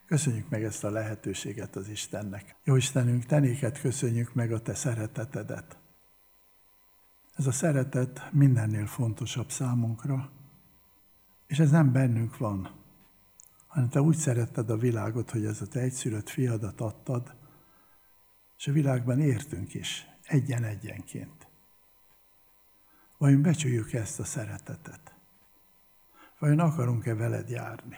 Köszönjük meg ezt a lehetőséget az Istennek. Jó Istenünk, te néked köszönjük meg a te szeretetedet. Ez a szeretet mindennél fontosabb számunkra, és ez nem bennünk van, hanem te úgy szeretted a világot, hogy ez a te egyszülött fiadat adtad, és a világban értünk is, egyen-egyenként. Vajon becsüljük ezt a szeretetet? Vajon akarunk-e veled járni?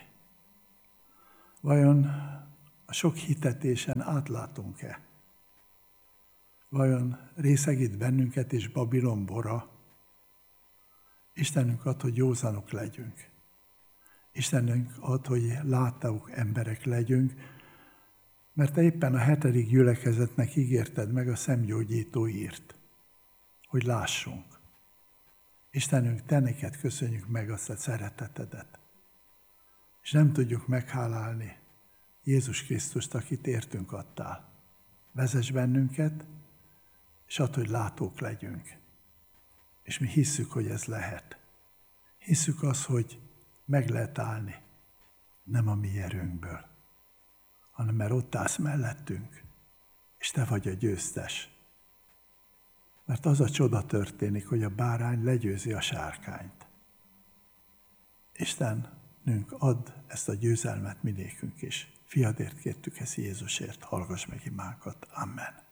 Vajon a sok hitetésen átlátunk-e? Vajon részegít bennünket és Babilon bora? Istenünk ad, hogy józanok legyünk. Istenünk ad, hogy látók emberek legyünk, mert te éppen a 7. gyülekezetnek ígérted meg a szemgyógyító írt, hogy lássunk. Istenünk, te neked köszönjük meg azt a szeretetedet, és nem tudjuk meghálálni Jézus Krisztust, akit értünk adtál. Vezess bennünket, és add, hogy látók legyünk. És mi hisszük, hogy ez lehet. Hisszük azt, hogy meg lehet állni, nem a mi erőnkből, hanem mert ott állsz mellettünk, és te vagy a győztes. Mert az a csoda történik, hogy a bárány legyőzi a sárkányt. Istenünk, add ezt a győzelmet minékünk is. Fiadért kértük ezt Jézusért, hallgass meg imánkat. Amen.